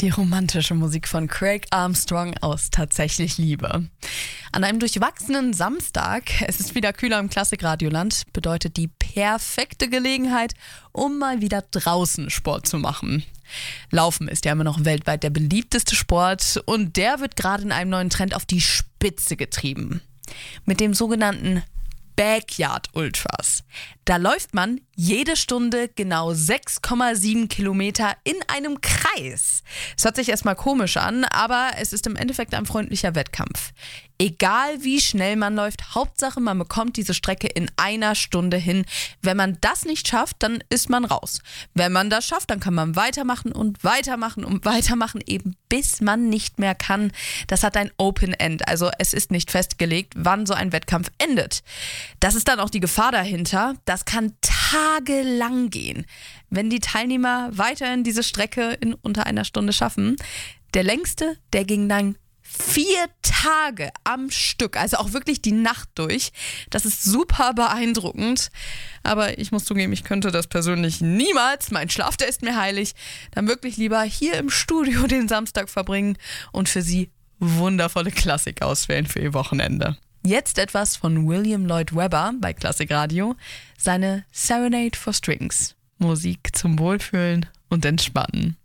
Die romantische Musik von Craig Armstrong aus Tatsächlich Liebe. An einem durchwachsenen Samstag, es ist wieder kühler im Klassikradioland, bedeutet die perfekte Gelegenheit, um mal wieder draußen Sport zu machen. Laufen ist ja immer noch weltweit der beliebteste Sport und der wird gerade in einem neuen Trend auf die Spitze getrieben. Mit dem sogenannten Backyard Ultras. Da läuft man jede Stunde genau 6,7 Kilometer in einem Kreis. Es hört sich erstmal komisch an, aber es ist im Endeffekt ein freundlicher Wettkampf. Egal wie schnell man läuft, Hauptsache man bekommt diese Strecke in einer Stunde hin. Wenn man das nicht schafft, dann ist man raus. Wenn man das schafft, dann kann man weitermachen und weitermachen und weitermachen, eben bis man nicht mehr kann. Das hat ein Open End, also es ist nicht festgelegt, wann so ein Wettkampf endet. Das ist dann auch die Gefahr dahinter. Das kann tagelang gehen, wenn die Teilnehmer weiterhin diese Strecke in unter einer Stunde schaffen. Der längste, der ging dann 4 Tage am Stück, also auch wirklich die Nacht durch. Das ist super beeindruckend. Aber ich muss zugeben, ich könnte das persönlich niemals. Mein Schlaf, der ist mir heilig. Dann wirklich lieber hier im Studio den Samstag verbringen und für Sie wundervolle Klassik auswählen für Ihr Wochenende. Jetzt etwas von William Lloyd Webber bei Klassikradio. Seine Serenade for Strings. Musik zum Wohlfühlen und Entspannen.